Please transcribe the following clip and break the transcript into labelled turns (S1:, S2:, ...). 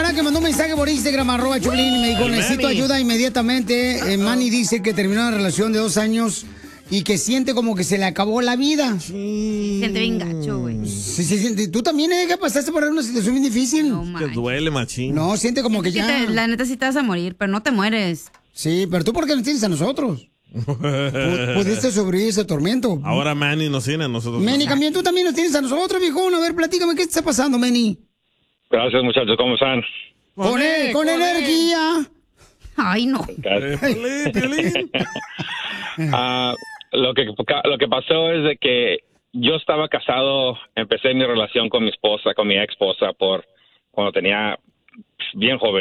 S1: camarada que mandó un mensaje por Instagram, @Choplin, y me dijo, necesito ayuda inmediatamente. Manny dice que terminó una relación de 2 años y que siente como que se le acabó la vida.
S2: Siente bien gacho, güey.
S1: Sí, siente. ¿Tú también, que pasaste por una situación bien difícil?
S2: No,
S3: Que duele, machín.
S1: No, siente como que ya...
S2: La neta sí te vas a morir, pero no te mueres.
S1: Sí, pero tú, ¿por qué nos tienes a nosotros? Pudiste sobrevivir ese tormento.
S3: Ahora Manny nos tiene a nosotros.
S1: Manny, también tú también nos tienes a nosotros, viejón. A ver, platícame, ¿qué te está pasando, Manny?
S4: Gracias, muchachos. ¿Cómo están?
S1: Con energía.
S2: Ay, no.
S4: Lo que pasó es de que yo estaba casado, empecé mi relación con mi esposa, con mi ex esposa, cuando tenía bien joven.